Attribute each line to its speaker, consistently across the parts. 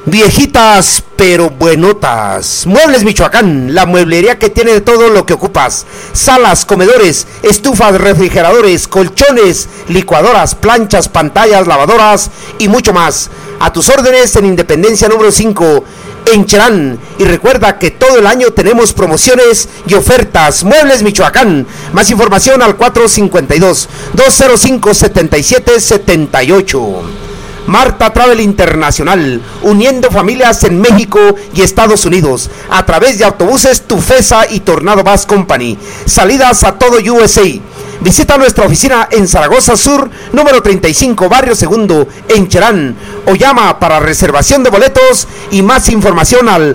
Speaker 1: Viejitas pero buenotas. Muebles Michoacán, la mueblería que tiene de todo lo que ocupas: salas, comedores, estufas, refrigeradores, colchones, licuadoras, planchas, pantallas, lavadoras y mucho más. A tus órdenes en Independencia número 5, en Cherán. Y recuerda que todo el año tenemos promociones y ofertas. Muebles Michoacán. Más información al 452-205-7778. Marta Travel Internacional, uniendo familias en México y Estados Unidos a través de autobuses Tufesa y Tornado Bus Company. Salidas a todo USA. Visita nuestra oficina en Zaragoza Sur, número 35, Barrio Segundo, en Cherán, o llama para reservación de boletos y más información al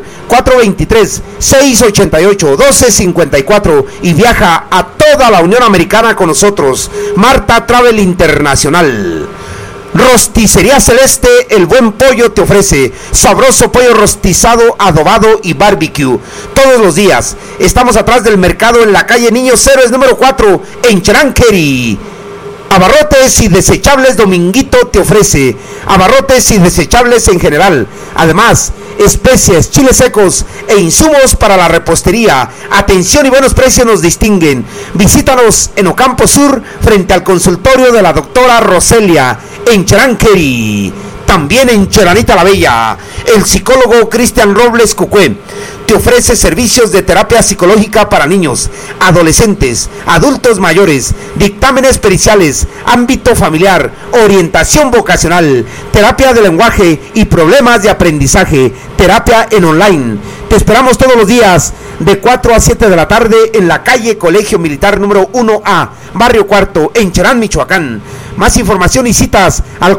Speaker 1: 423-688-1254 y viaja a toda la Unión Americana con nosotros. Marta Travel Internacional. Rosticería Celeste, el buen pollo te ofrece sabroso pollo rostizado, adobado y barbecue todos los días. Estamos atrás del mercado en la calle Niños Héroes número 4 en Cheranqueri. Abarrotes y desechables Dominguito te ofrece abarrotes y desechables en general. Además, especies, chiles secos e insumos para la repostería. Atención y buenos precios nos distinguen. Visítanos en Ocampo Sur, frente al consultorio de la doctora Roselia, en Cheranqueri. También en Cheranita la Bella, el psicólogo Cristian Robles Cucué te ofrece servicios de terapia psicológica para niños, adolescentes, adultos mayores, dictámenes periciales, ámbito familiar, orientación vocacional, terapia de lenguaje y problemas de aprendizaje, terapia en online. Te esperamos todos los días de 4 a 7 de la tarde en la calle Colegio Militar número 1A, Barrio Cuarto, en Cherán, Michoacán. Más información y citas al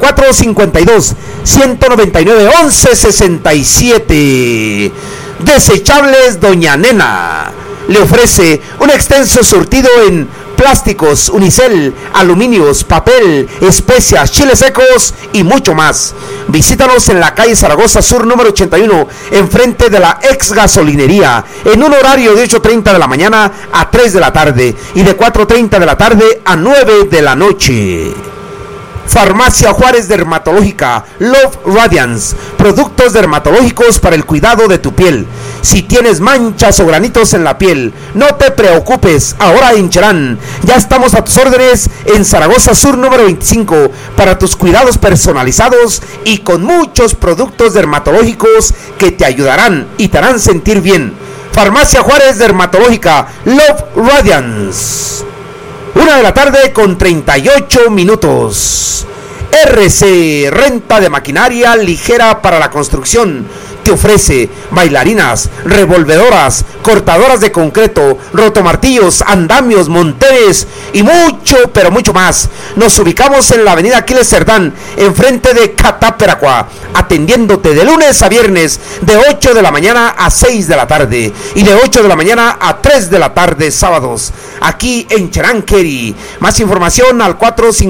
Speaker 1: 452-199-1167. Desechables Doña Nena le ofrece un extenso surtido en plásticos, unicel, aluminios, papel, especias, chiles secos y mucho más. Visítanos en la calle Zaragoza Sur número 81, enfrente de la ex gasolinería, en un horario de 8:30 de la mañana a 3 de la tarde y de 4:30 de la tarde a 9 de la noche. Farmacia Juárez Dermatológica, Love Radiance, productos dermatológicos para el cuidado de tu piel. Si tienes manchas o granitos en la piel, no te preocupes, ahora en Cherán. Ya estamos a tus órdenes en Zaragoza Sur número 25 para tus cuidados personalizados y con muchos productos dermatológicos que te ayudarán y te harán sentir bien. Farmacia Juárez Dermatológica, Love Radiance. 1 de la tarde con 38 minutos. RC, renta de maquinaria ligera para la construcción. Te ofrece bailarinas, revolvedoras, cortadoras de concreto, rotomartillos, andamios, monteres y mucho, pero mucho más. Nos ubicamos en la avenida Aquiles Cerdán, enfrente de Cataperacua, atendiéndote de lunes a viernes de 8 de la mañana a 6 de la tarde y de 8 de la mañana a 3 de la tarde sábados, aquí en Cheranqueri. Más información al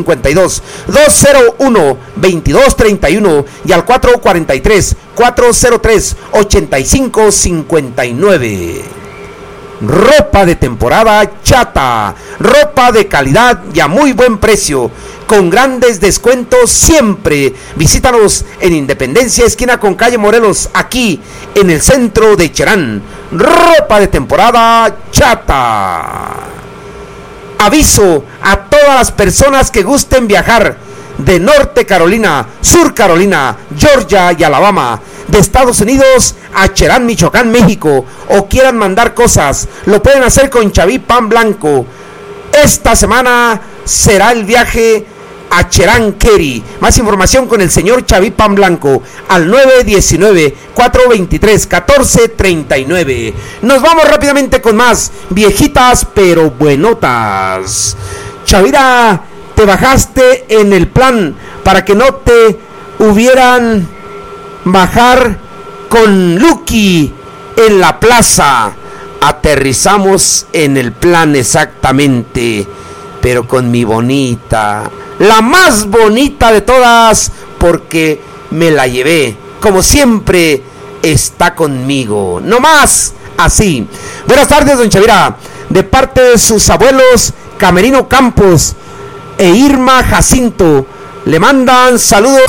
Speaker 1: 452-201-2231 y al 443-403-8559. Ropa de temporada Chata, ropa de calidad y a muy buen precio, con grandes descuentos siempre. Visítanos en Independencia, esquina con calle Morelos, aquí en el centro de Cherán. Ropa de temporada Chata. Aviso a todas las personas que gusten viajar de Norte Carolina, Sur Carolina, Georgia y Alabama, de Estados Unidos a Cherán, Michoacán, México, o quieran mandar cosas, lo pueden hacer con Chaví Pan Blanco. Esta semana será el viaje a Cheranqueri. Más información con el señor Chaví Pan Blanco al 919-423-1439. Nos vamos rápidamente con más viejitas pero buenotas. Chavira, te bajaste en el plan para que no te hubieran bajar con Lucky en la plaza. Aterrizamos en el plan exactamente, pero con mi bonita, la más bonita de todas, porque me la llevé, como siempre está conmigo, no más así. Buenas tardes, don Chavira, de parte de sus abuelos Camerino Campos e Irma Jacinto, le mandan saludos